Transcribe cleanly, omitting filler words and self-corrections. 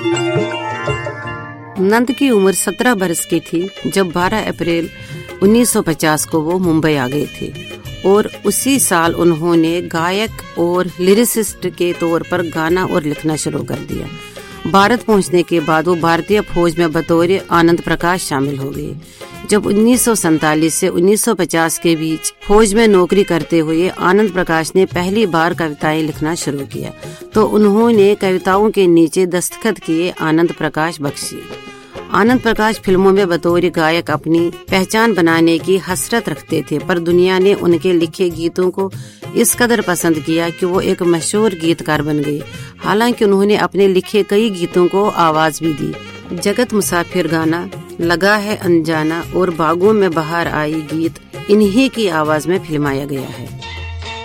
नंद की उम्र 17 बरस की थी जब 12 अप्रैल 1950 को वो मुंबई आ गए थे और उसी साल उन्होंने गायक और लिरिसिस्ट के तौर पर गाना और लिखना शुरू कर दिया। भारत पहुंचने के बाद वो भारतीय फौज में बतौर आनंद प्रकाश शामिल हो गए। जब 1947 से 1950 के बीच फौज में नौकरी करते हुए आनंद प्रकाश ने पहली बार कविताएं लिखना शुरू किया तो उन्होंने कविताओं के नीचे दस्तखत किए आनंद प्रकाश बख्शी। आनंद प्रकाश फिल्मों में बतौर गायक अपनी पहचान बनाने की हसरत रखते थे, पर दुनिया ने उनके लिखे गीतों को इस कदर पसंद किया कि वो एक मशहूर गीतकार बन गए। हालांकि उन्होंने अपने लिखे कई गीतों को आवाज भी दी। जगत मुसाफिर गाना, लगा है अनजाना और बागों में बहार आई गीत इन्हीं की आवाज में फिल्माया गया है।